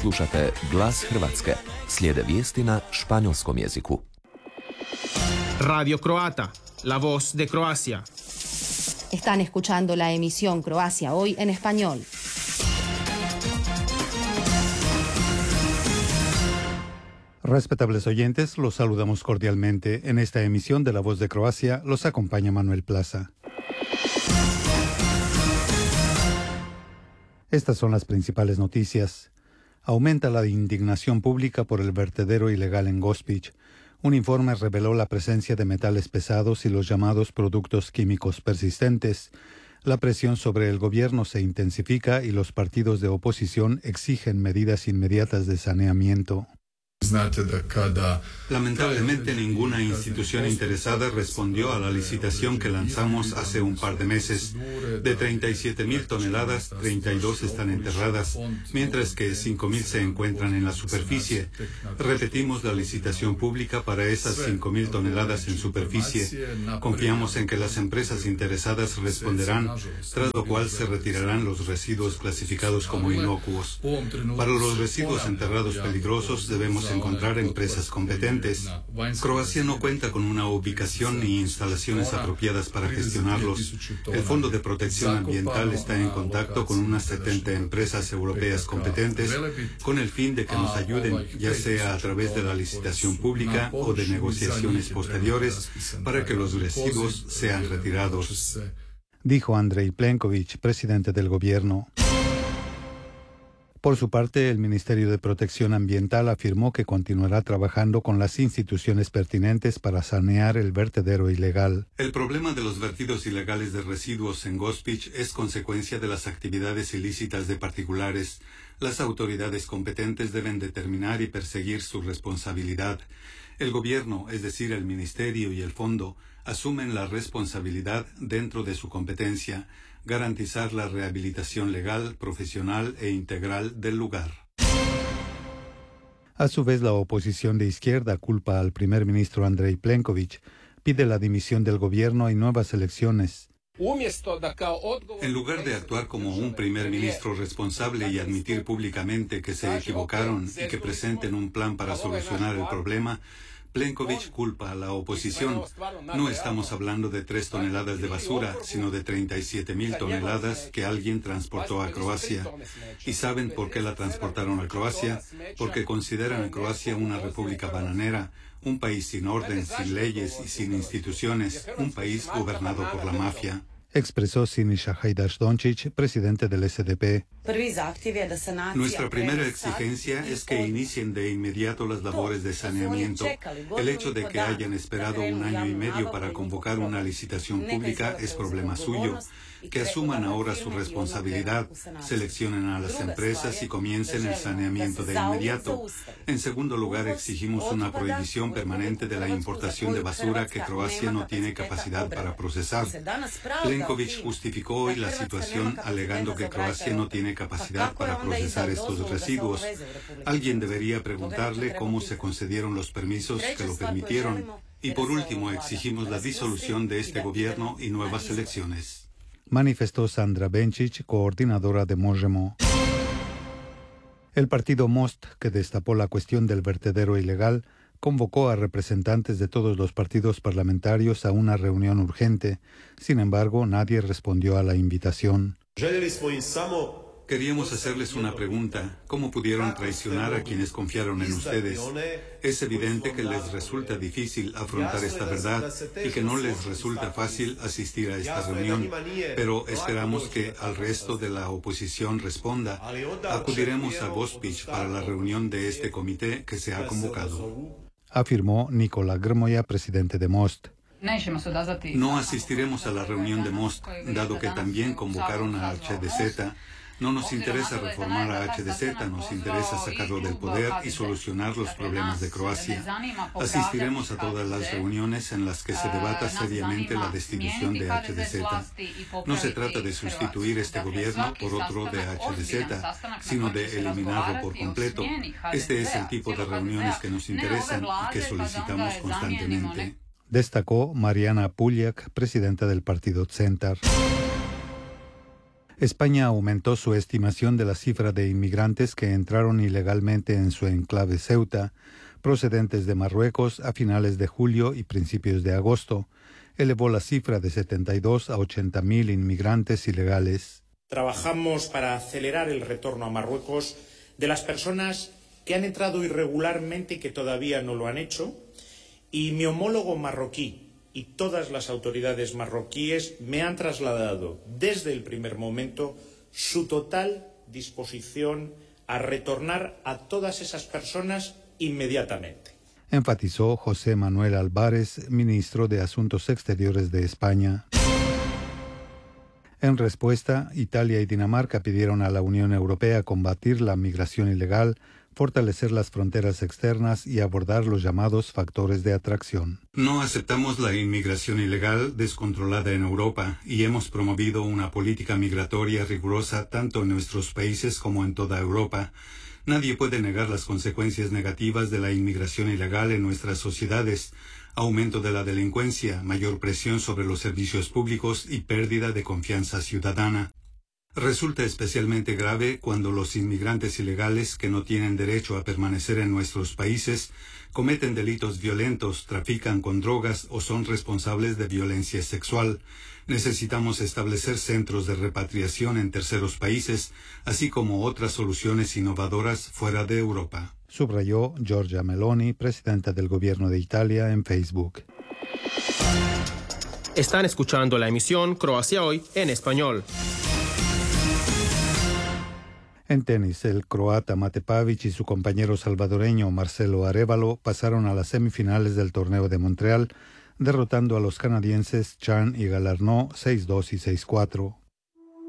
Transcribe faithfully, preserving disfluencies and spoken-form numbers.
Slušate Glas Hrvatske. Slijede vijesti na španjolskom jeziku. Radio Croata, la voz de Croacia. Están escuchando la emisión Croacia Hoy en español. Respetables oyentes, los saludamos cordialmente. En esta emisión de La Voz de Croacia los acompaña Manuel Plaza. Estas son las principales noticias. Aumenta la indignación pública por el vertedero ilegal en Gospić. Un informe reveló la presencia de metales pesados y los llamados productos químicos persistentes. La presión sobre el gobierno se intensifica y los partidos de oposición exigen medidas inmediatas de saneamiento. Lamentablemente, ninguna institución interesada respondió a la licitación que lanzamos hace un par de meses. De treinta y siete mil toneladas, treinta y dos están enterradas, mientras que cinco mil se encuentran en la superficie. Repetimos la licitación pública para esas cinco mil toneladas en superficie. Confiamos en que las empresas interesadas responderán, tras lo cual se retirarán los residuos clasificados como inocuos. Para los residuos enterrados peligrosos debemos encontrar empresas competentes. Croacia no cuenta con una ubicación ni instalaciones apropiadas para gestionarlos. El Fondo de Protección Ambiental está en contacto con unas setenta empresas europeas competentes con el fin de que nos ayuden, ya sea a través de la licitación pública o de negociaciones posteriores, para que los residuos sean retirados. Dijo Andrej Plenković, presidente del gobierno. Por su parte, el Ministerio de Protección Ambiental afirmó que continuará trabajando con las instituciones pertinentes para sanear el vertedero ilegal. El problema de los vertidos ilegales de residuos en Gospić es consecuencia de las actividades ilícitas de particulares. Las autoridades competentes deben determinar y perseguir su responsabilidad. El gobierno, es decir, el Ministerio y el Fondo, asumen la responsabilidad dentro de su competencia, garantizar la rehabilitación legal, profesional e integral del lugar. A su vez, la oposición de izquierda culpa al primer ministro Andrej Plenković, pide la dimisión del gobierno y nuevas elecciones. En lugar de actuar como un primer ministro responsable y admitir públicamente que se equivocaron y que presenten un plan para solucionar el problema, Plenković culpa a la oposición. No estamos hablando de tres toneladas de basura, sino de treinta y siete mil toneladas que alguien transportó a Croacia. ¿Y saben por qué la transportaron a Croacia? Porque consideran a Croacia una república bananera, un país sin orden, sin leyes y sin instituciones, un país gobernado por la mafia. Expresó Siniša Hajdaš-Dončić, presidente del S D P. Nuestra primera exigencia es que inicien de inmediato las labores de saneamiento. El hecho de que hayan esperado un año y medio para convocar una licitación pública es problema suyo. Que asuman ahora su responsabilidad, seleccionen a las empresas y comiencen el saneamiento de inmediato. En segundo lugar, exigimos una prohibición permanente de la importación de basura que Croacia no tiene capacidad para procesar. Plenković justificó hoy la situación alegando que Croacia no tiene capacidad para procesar estos residuos. Alguien debería preguntarle cómo se concedieron los permisos que lo permitieron. Y por último, exigimos la disolución de este gobierno y nuevas elecciones. Manifestó Sandra Benčić, coordinadora de Možemo. El partido Most, que destapó la cuestión del vertedero ilegal, convocó a representantes de todos los partidos parlamentarios a una reunión urgente. Sin embargo, nadie respondió a la invitación. Queríamos hacerles una pregunta. ¿Cómo pudieron traicionar a quienes confiaron en ustedes? Es evidente que les resulta difícil afrontar esta verdad y que no les resulta fácil asistir a esta reunión, pero esperamos que al resto de la oposición responda. Acudiremos a Gospić para la reunión de este comité que se ha convocado. Afirmó Nikola Grmoja, presidente de Most. No asistiremos a la reunión de Most, dado que también convocaron a H D Z. No nos interesa reformar a H D Z, nos interesa sacarlo del poder y solucionar los problemas de Croacia. Asistiremos a todas las reuniones en las que se debata seriamente la destitución de H D Z. No se trata de sustituir este gobierno por otro de H D Z, sino de eliminarlo por completo. Este es el tipo de reuniones que nos interesan y que solicitamos constantemente. Destacó Mariana Puljak, presidenta del partido Centar. España aumentó su estimación de la cifra de inmigrantes que entraron ilegalmente en su enclave Ceuta, procedentes de Marruecos, a finales de julio y principios de agosto. Elevó la cifra de setenta y dos a ochenta mil inmigrantes ilegales. Trabajamos para acelerar el retorno a Marruecos de las personas que han entrado irregularmente y que todavía no lo han hecho, y mi homólogo marroquí y todas las autoridades marroquíes me han trasladado desde el primer momento su total disposición a retornar a todas esas personas inmediatamente. Enfatizó José Manuel Álvarez, ministro de Asuntos Exteriores de España. En respuesta, Italia y Dinamarca pidieron a la Unión Europea combatir la migración ilegal, fortalecer las fronteras externas y abordar los llamados factores de atracción. No aceptamos la inmigración ilegal descontrolada en Europa y hemos promovido una política migratoria rigurosa tanto en nuestros países como en toda Europa. Nadie puede negar las consecuencias negativas de la inmigración ilegal en nuestras sociedades: aumento de la delincuencia, mayor presión sobre los servicios públicos y pérdida de confianza ciudadana. Resulta especialmente grave cuando los inmigrantes ilegales que no tienen derecho a permanecer en nuestros países cometen delitos violentos, trafican con drogas o son responsables de violencia sexual. Necesitamos establecer centros de repatriación en terceros países, así como otras soluciones innovadoras fuera de Europa, subrayó Giorgia Meloni, presidenta del Gobierno de Italia, en Facebook. Están escuchando la emisión Croacia Hoy en español. En tenis, el croata Mate Pavic y su compañero salvadoreño Marcelo Arévalo pasaron a las semifinales del torneo de Montreal, derrotando a los canadienses Chan y Galarneau seis dos y seis cuatro.